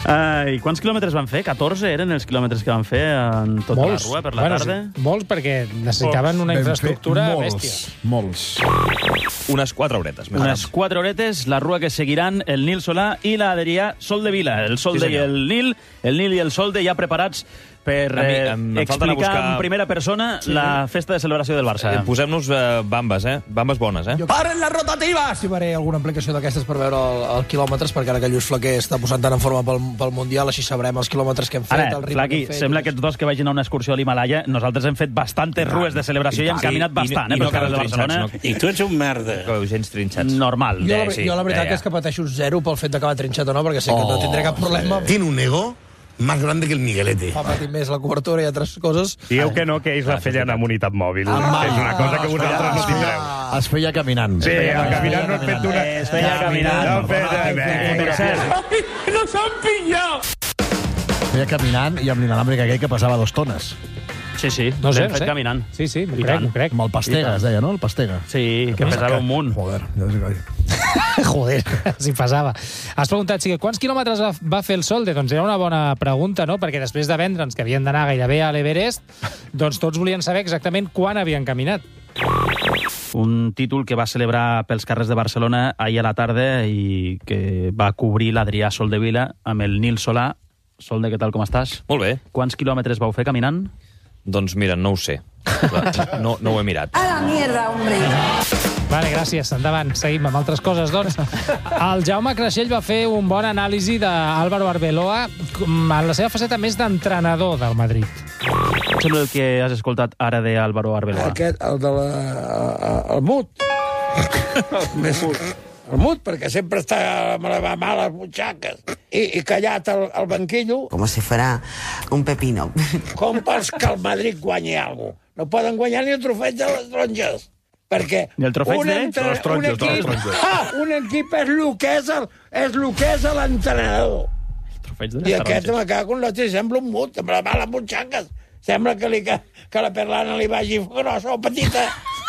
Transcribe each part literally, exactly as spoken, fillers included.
Uh, I quants quilòmetres van fer? catorze eren els quilòmetres que van fer en tota molts. la rua per la bueno, tarda? Sí, molts, perquè necessitaven molts. una infraestructura molts, bèstia. Molts. Unes quatre horetes. Més Unes quatre horetes, la rua que seguiran el Nil Solà i la Adrià Sol de Vila. El Solde Sí, i el Nil, el Nil i el Solde ja preparats per A mi, eh, em- em falten a explicar buscar- en primera persona Sí. la festa de celebració del Barça. Eh, Posem-nos eh, bambes, eh? Bambes bones, eh? Paren les rotatives! Si faré alguna aplicació d'aquestes per veure el, el quilòmetres, perquè ara que Lluís Flaquer està posant tant en forma pel, pel Mundial, així sabrem els quilòmetres que hem fet, Ara, el ritme Flaqui, que hem fet... sembla que tots dos que vagin a una excursió a l'Himalaya, nosaltres hem fet bastantes rues de celebració i hem Sí, caminat i- bastant, i eh, no pel carrer de quedeu Barcelona. trinxats, I tu ets un merda. No, gens trinxats. Normal. Jo, la, Eh, sí, jo la veritat ja, ja. és que pateixo zero pel fet d'acabar trinxat o no, perquè sé que no tindré cap problema. Tiene un ego más grande que el Miguelete. Fa patir més la cobertura i altres coses. Dieu que no, que ells la feien amb unitat mòbil. Ah, és una cosa que vosaltres no tindreu. Es feia caminant. Sí, el caminant no et fet una... Es feia caminant. No, fet... Per cert, ¡Nos han pillado! Feia caminant i amb l'inalàmbric aquell que passava dos tones. sí, sí, No sé, l'hem no fet sé. caminant. Sí, sí, m'ho I crec, tant. m'ho crec. Amb el Pastega, es deia, no? El Pastega. Sí, que pesava un munt. Joder, ja sé que... Joder, si passava. Has preguntat, sí, quants quilòmetres va- va fer el Solde? Doncs era una bona pregunta, no? Perquè després de vendre'ns que havien d'anar gairebé a l'Everest, doncs tots volien saber exactament quan havien caminat. Un títol que va celebrar pels carrers de Barcelona ahir a la tarda i que va cobrir l'Adrià Sol de Vila amb el Nil Solà. Solde, què tal, com estàs? Molt bé. Quants quilòmetres vau fer caminant? Doncs mira, no ho sé. No, no ho he mirat. A la mierda, hombre. Vale, gràcies. Endavant. Seguim amb altres coses, doncs. El Jaume Creixell va fer un bon anàlisi d'Álvaro Arbeloa en la seva faceta més d'entrenador del Madrid. Sembla el que has escoltat ara d'Álvaro Arbeloa. Aquest, el de la... el mut. Més el mut, perquè sempre està amb les males butxaques. I, i callat al, al banquillo. Como si fuera un pepino. Com vols que el Madrid guanyi alguna cosa? No poden guanyar ni el trofeig de les taronges. Perquè Ni el trofeig un de- entre- de les taronges, un de les equip, taronges. ah, un equip és el que és el, és el que és l'entrenador. Trofeig de I les aquest taronges. me cago en l'altre, sembla un mut, amb les males butxaques. Sembla que, li, que, que la perlana li vagi grossa o petita.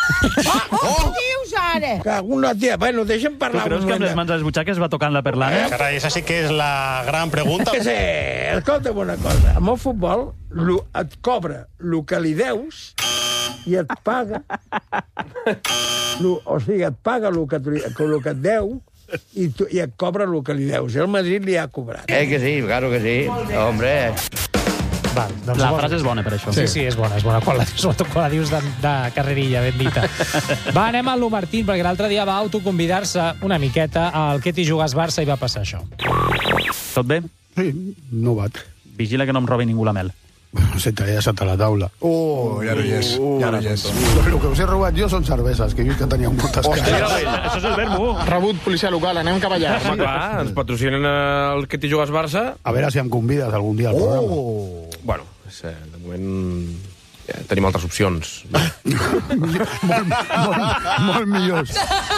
Oh, dius ara? Cago en l'altre. Bueno, deixa'm Tu parlar creus un que amb les moment. mans a les butxaques va tocant la perlana? Caray, esa sí que es la gran pregunta. Sí, escolta'm una cosa. Amb el futbol lo, et cobra el que li deus i et paga... Lo, o sigui, et paga el que, el que et deu i, tu, i et cobra el que li deus. El Madrid li ha cobrat. Eh que sí, claro que sí. Hombre. Val, doncs La molt frase bé. és bona per això. Sí, sí, és bona, és bona. Quan la, sobretot quan la dius de, de carrerilla, ben dita. Va, anem al Lu Martín, perquè l'altre dia va autoconvidar-se una miqueta al Ketty Jugas Barça i va passar això. Tot bé? Sí, no bat. Vigila que no em robi ningú la mel. Sentaré sota la taula. Uh, ja no hi és. Ja no hi és. El que us he robat jo són cerveses, que he vist que teníeu moltes cases. Això és el verbo. Rebut policia local, anem cap allà. Home, clar, ens patrocinen el que t'hi jugues Barça. A veure si em convides algun dia al programa. Oh! Bueno, és, eh, de moment ja tenim altres opcions. molt, molt, molt millors.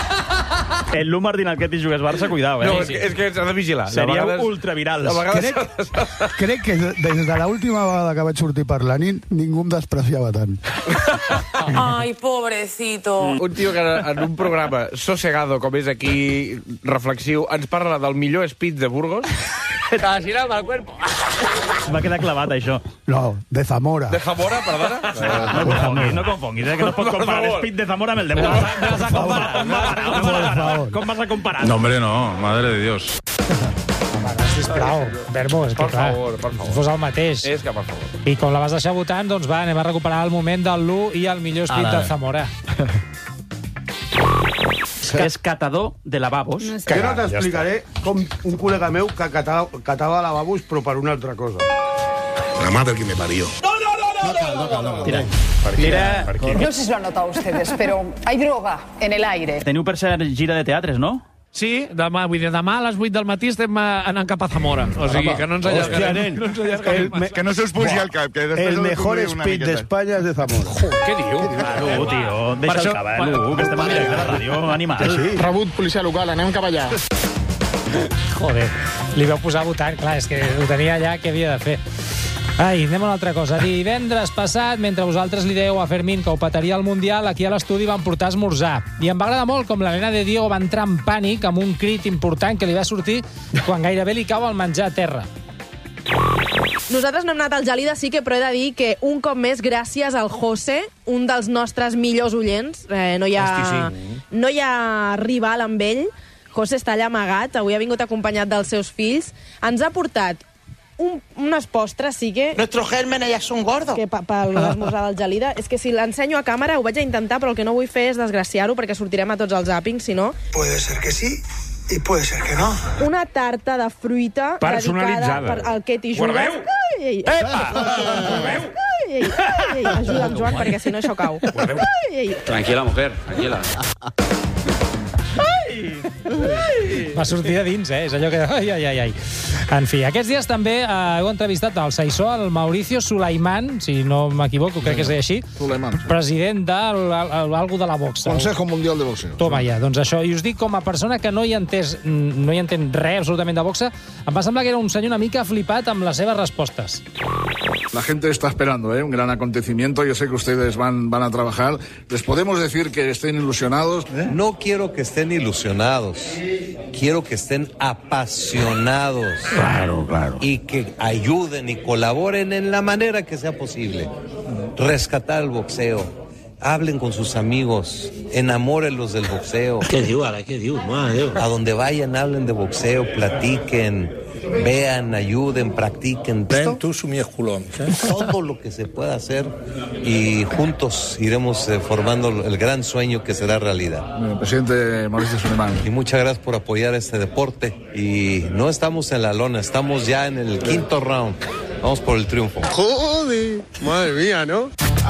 El Lu Martín al Ketty Jugues Barça, cuidao, eh? No, és que, és que s'ha de vigilar. Seríeu De vegades- ultravirals. de vegades- Crec, crec que des de l'última vegada que vaig sortir per la nit ningú em despreciava tant. Ay, pobrecito. Un tio que en un programa sossegado, com és aquí, reflexiu, ens parla del millor speech de Burgos. Casi nada mal cuerpo. Va quedar clavat, això. No, de Zamora. De Zamora, perdona. No confonguis, no confonguis, eh, que no es pot Per comparar favor. l'Speed de Zamora amb el de Burgos. Me vas a comparar, on vas a- on vas a- com vas a comparar? No, hombre, no. Madre de Dios. Home, sisplau, Verbo, és que Per clar, favor, per favor. si fos el mateix. És que, per favor. I com la vas deixar votant, doncs va, anem a recuperar el moment del Lu i el millor speed Ara. de Zamora. És catador de lavabos. Jo no t'explicaré com un col·lega meu que catava, catava lavabos, però per una altra cosa. La madre que me parió. Tira. Tira. No sé si lo han notado ustedes, pero hay droga en el aire. Teniu per cert gira de teatres, no? Sí, demà, vull dir, demà a les vuit del matí estem eh, anant cap a Zamora. O sigui, que no ens allargarem. Hòstia, nen. No ens allargarem El me- massa. Que no se us pugi al cap. Que després El us mejor conduïu una speed miqueta. d'Espanya és de Zamora. Què diu? Lu, tio, deixa el cabal, Lu, que estem en directe a la ràdio, animal. Rebut policia local, anem cap allà. Joder, li vau posar votant, clar, és que ho tenia allà, què havia de fer. Ai, anem a una altra cosa. Divendres passat, mentre vosaltres li dèieu a Fermín que ho petaria al Mundial, aquí a l'estudi van portar esmorzar. I em va agradar molt com la nena de Diego va entrar en pànic amb un crit important que li va sortir quan gairebé li cau el menjar a terra. Nosaltres no hem anat al Gelida, sí que, però he de dir que un cop més, gràcies al José, un dels nostres millors oients, eh, no, hi ha, Hosti, sí. no hi ha rival amb ell, José està allà amagat, avui ha vingut acompanyat dels seus fills, ens ha portat un, unes postres, sí que... Nuestros gérmenes ya son gordos. Que per pa, l'esmorzar del Gelida. És que si l'ensenyo a càmera ho vaig a intentar, però el que no vull fer és desgraciar-ho, perquè sortirem a tots els zàpings, si no... Puede ser que sí y puede ser que no. Una tarta de fruita personalitzada dedicada per al Ketty Judes. Guardeu! Ai, ai, Epa! Guardeu! Ai, ai, ai, ai, ajuda'm, Joan, perquè si no això cau. Ai, ai. Tranquila, mujer, tranquila. Va sortir de dins, eh? És allò que... Ai, ai, ai, ai. En fi, aquests dies també eh, heu entrevistat al Saissó, el Mauricio Sulaiman, si no m'equivoco, crec que es deia així, Sulaiman, sí. president del algo de la boxa. Consejo Mundial de Boxeo. Toma ja, doncs això. I us dic, com a persona que no hi, entès, no hi entén res absolutament de boxa, em va semblar que era un senyor una mica flipat amb les seves respostes. La gente está esperando, ¿eh? Un gran acontecimiento. Yo sé que ustedes van, van a trabajar. ¿Les podemos decir que estén ilusionados? ¿Eh? No quiero que estén ilusionados. Quiero que estén apasionados. Claro, claro. Y que ayuden y colaboren en la manera que sea posible. Rescatar el boxeo. Hablen con sus amigos, enamórenlos del boxeo. ¿Qué digo? ¿A qué digo? Madre. A donde vayan, hablen de boxeo, platiquen, vean, ayuden, practiquen. Ven tú su miesculón. Todo lo que se pueda hacer y juntos iremos eh, formando el gran sueño que será realidad. Eh, presidente Mauricio Sulaiman. Y muchas gracias por apoyar este deporte. Y no estamos en la lona, estamos ya en el quinto round. Vamos por el triunfo. Joder, madre mía, ¿no?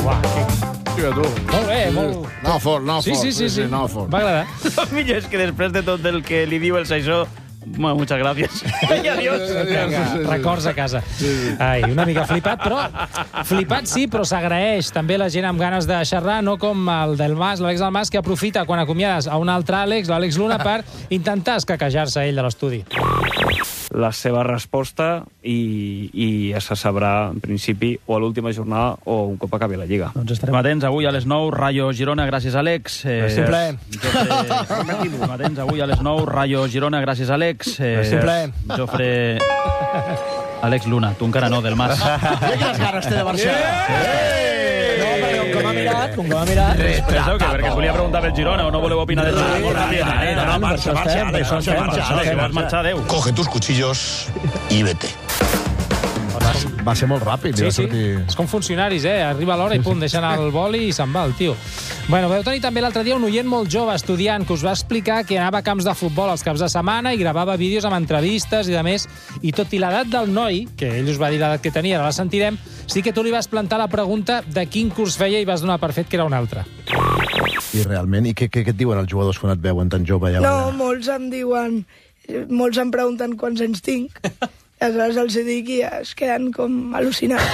Molt bé, molt... No fort, no Sí, fort. sí, sí, sí. No fort. Va agradar. El millor és que després de tot el que li diu el Saissó, bueno, muchas gracias. I adiós. Vinga, records a casa. Ai, una mica flipat, però... Flipat sí, però s'agraeix també la gent amb ganes de xerrar, no com el del Mas, l'Àlex del Mas, que aprofita quan acomiades a un altre Àlex, l'Àlex Luna, per intentar escaquejar-se ell de l'estudi. La seva resposta i, i ja se sabrà, en principi, o a l'última jornada o un cop acabi la Lliga. Doncs estarem atents avui a les nou, Rayo Girona, gràcies Àlex. Eh, Simple. Estarem atents avui a les nou, Rayo Girona, gràcies Àlex. Eh, Simple. Jofre... Àlex Luna, tu encara no, del Mas. Mira quines ganes té de marxar. No, perquè com que m'ha mirat, com que m'ha mirat... Penseu que perquè us volia preguntar pel Girona o no voleu opinar del Girona? Molt ràpidament. No, no, marxa, marxa, Àlex, marxa, marxa, Àlex. Vas marxar, adéu. Coge tus cuchillos y vete. Va ser molt ràpid. Sí, va sí. sortir... És com funcionaris, eh? Arriba l'hora i pum, deixa anar el boli i se'n va el tio. Bueno, vau tenir també l'altre dia un oient molt jove, estudiant, que us va explicar que anava a camps de futbol els caps de setmana i gravava vídeos amb entrevistes i de més. I tot i l'edat del noi, que ell us va dir l'edat que tenia, ara la sentirem, sí que tu li vas plantar la pregunta de quin curs feia i vas donar per fet que era un altre. I realment, i què, què, què et diuen els jugadors quan et veuen tan jove? Ja No, molts em diuen... Molts em pregunten quants anys tinc. I aleshores els dic i es queden com al·lucinats.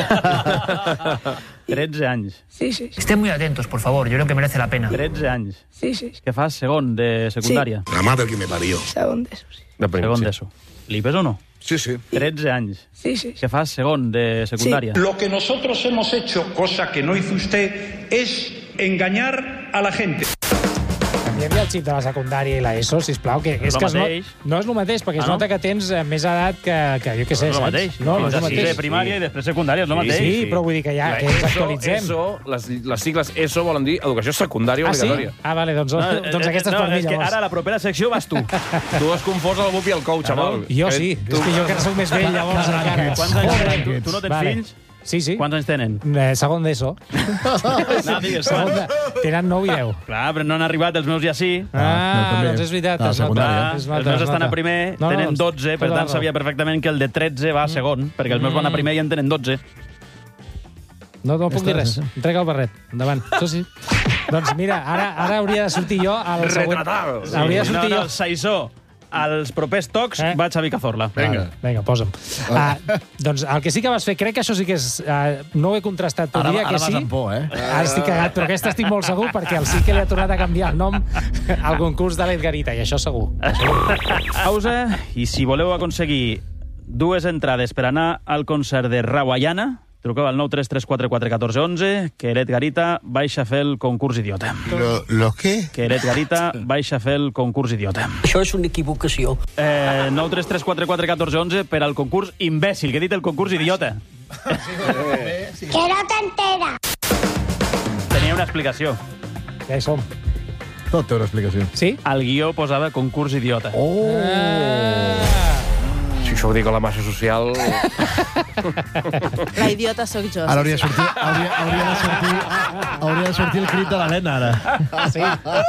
tretze anys. Sí, sí. Estén muy atentos, por favor. Yo creo que merece la pena. tretze anys. Sí, sí. Què fas, segon de secundària? La madre que me parió. Segon d'ESO, sí. Segon d'ESO. L'I P E S o no? Sí, sí. tretze anys. Sí, sí. Què fas, segon de secundària? Lo que nosotros hemos hecho, cosa que no hizo usted, es engañar a la gente. Canviem el xip de la secundària i l'ESO, sisplau, que és, És el que es no, mateix. no és el mateix, perquè Ah, es no? nota que tens eh, més edat que, que jo què sé, és el saps? mateix. No, no és el Fins a mateix. sisè primària i després secundària, és el mateix. Sí, però vull dir que ja que ens actualitzem. ESO, les, les sigles ESO volen dir educació secundària Ah, sí? obligatòria. Ah, vale, doncs, No, doncs eh, aquesta és no, per mi, és que llavors. ara a la propera secció vas tu. Tu has confós el Bupi i el Cou, xaval. Jo sí, és que jo que soc més vell, llavors encara. Quants anys tenen? Tu, tu no tens Vale. fills? Sí, sí. Quants anys tenen? Eh, segon d'ESO. No, digues, Segon quants? de... Tenen nou i deu. Clar, però no han arribat, els meus ja sí. Ah, doncs és veritat. Ah, es nota, secundària. es Els nota, meus es estan nota. a primer, No, no, tenen doncs, dotze, per tota la tant raó. sabia perfectament que el de tretze va a segon, perquè els meus van a primer i en tenen dotze. No, no puc dir res. sí, Entrega el barret. Endavant. Això sí. Doncs mira, ara, ara hauria de sortir jo al següent... Retratado. Hauria de No, sortir no, jo... el Saissó, als propers tocs Eh? va Xavi Cazorla. Vinga. Vinga, posa'm. Uh, doncs el que sí que vas fer, crec que això sí que és... Uh, no ho he contrastat, però Ara, diria ara que vas sí. amb por, eh? Ara estic cagat, però aquesta estic molt segur perquè el sí que li ha tornat a canviar el nom al concurs de l'Edgarita, i això segur. Pausa, i si voleu aconseguir dues entrades per anar al concert de Rawayana, truqueu al nou tres tres quatre quatre un quatre un u, que l'Edgarita baixa a fer el concurs idiota. ¿Lo, ¿Lo qué? Que l'Edgarita baixa a fer el concurs idiota. Això és una equivocació. Eh, nou tres tres quatre quatre un quatre un u per al concurs imbècil, que he dit el concurs idiota. Que no t'entera. Tenia una explicació. Ja hi som. Tot té una explicació. Sí? Al guió posava concurs idiota. Oh! Si això ho dic a la massa social... La idiota sóc jo. Ara hauria de sortir, hauria, hauria de sortir, hauria de sortir el crit de l'Helena, ara. Ah, sí?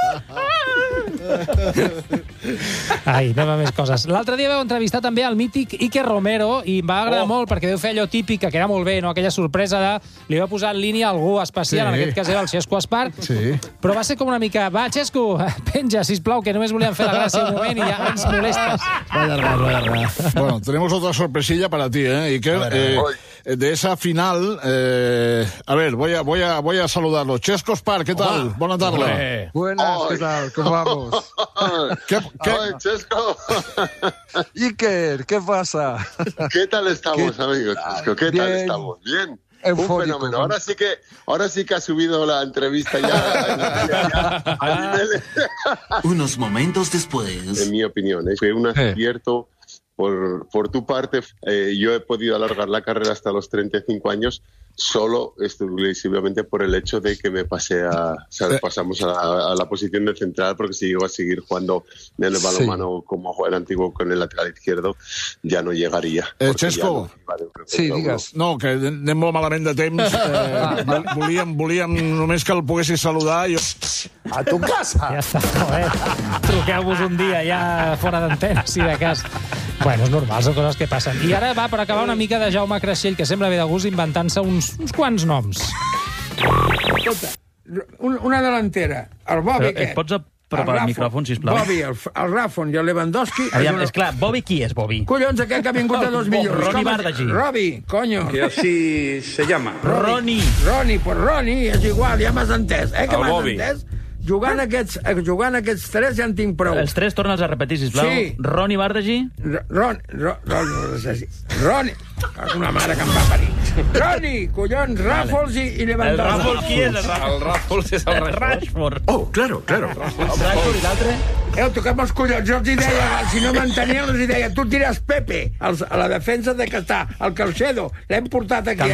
Ai, anem a més coses. L'altre dia vau entrevistar també el mític Iker Romero i em va agradar oh. molt perquè vau fer allò típic, que queda molt bé, no? Aquella sorpresa de... Li va posar en línia algú especial, sí. En aquest cas era el Xesco Espart, sí. Però va ser com una mica... Va, Xesco, penja, sisplau, que només volíem fer la gràcia un moment i ja ens molestes. Va allargar, va allargar. Bueno, tenemos otra sorpresilla para ti, ¿eh, Iker? A ver, a ver. Eh, de esa final, eh, a ver, voy a, voy a, voy a saludarlo. Chesco Espart, ¿qué tal? Hola. Buenas tardes. Buenas, ¿qué tal? ¿Cómo vamos? ¿Qué, qué? Ay, Chesco. Iker, ¿qué pasa? ¿Qué tal estamos, ¿Qué? amigos? Chesco? ¿Qué Bien. tal estamos? Bien. Eufórico, un fenómeno. Ahora sí que, ahora sí que ha subido la entrevista ya, ya, ya a nivel... Unos momentos después. En mi opinión, ¿eh? Fue un acierto por, por tu parte. Eh, yo he podido alargar la carrera hasta los treinta y cinco años solo exclusivamente por el hecho de que me pasé a, ¿sabes? Pasamos a la, a la posición de central, porque si llego a seguir jugando en el balonmano sí. como jugador antiguo con el lateral izquierdo, ja no llegaria. Eh, Xesco, no sí, digues. No, que anem molt malament de temps. Eh, volíem, volíem només que el poguessis saludar. Jo... A tu casa! Ja està, joder. Truqueu-vos un dia ja fora d'antena, si de cas. Bueno, és normal, són coses que passen. I ara va, per acabar, una mica de Jaume Creixell, que sembla bé de gust inventant-se uns, uns quants noms. Escolta, una delantera, el Bobby aquest. Et pots apropar el, el micròfon, sisplau? Bobby, el, el Rafon i el Lewandowski... Aviam, una... és clar, Bobby qui és, Bobby? Collons, aquest que ha vingut de dos milions. Ronnie Bardagi. Robbie, coño. Que así se llama. Ronnie. Ronnie, pues Ronnie, és igual, ja m'has entès. Eh, que el m'has Bobby. entès? Jugant aquests, jugant aquests tres ja en tinc prou. Els tres torna'ls a repetir, sisplau. Sí. Ronnie Bardagi. Ron, Ron, Ron, Ronnie, una mare que em va parir. Ronnie, collons, Ràfols i, i Lewandowski. El Ràfols qui és? El Ràfols és el Rashford. Oh, claro, claro. El Rashford i l'altre? Eh, toquem els collons, jo els hi deia, si no m'entenien, els hi deia, tu tires Pepe, els, a la defensa de que està, el Calcedo, l'hem portat aquí.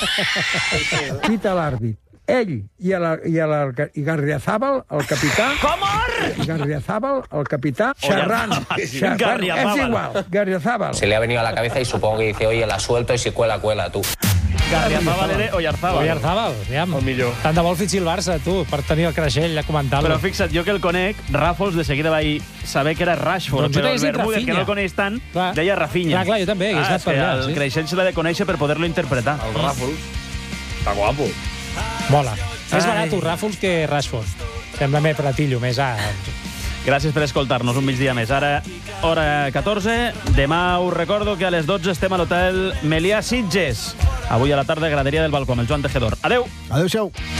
Pita l'àrbit. Ell i, a la, i, a la, i Garriazábal, el capità... Com? Garriazábal, el capità, xerrant. xerrant és igual, Garriazábal. Se le ha venido a la cabeza y supongo que dice, oye, la suelto y si cuela, cuela, tú. Garriazábal era Oyarzábal. Oyarzábal, aviam. El millor. Tant de vol fitxi el Barça, tu, per tenir el Creixell a comentar-lo. Però fixa't, jo que el conec, Ràfols de seguida vaig saber que era Rashford, doncs però el Bermúdez, que no el coneix tant, clar. Deia Rafinha. Clar, clar, jo també, hagués ah, anat per allà. El sí. Creixell se l'ha de conèixer per poder-lo interpretar. El Ràfols. Està guapo. Mola. Més barat un Ràfols que Rashford. Sembla més pratillo, més... Ah. Gràcies per escoltar-nos un migdia més. Ara, hora catorze. Demà us recordo que a les dotze estem a l'hotel Melià Sitges. Avui a la tarda, graderia del balcó amb el Joan Tejedor. Adeu! Adéu-siau!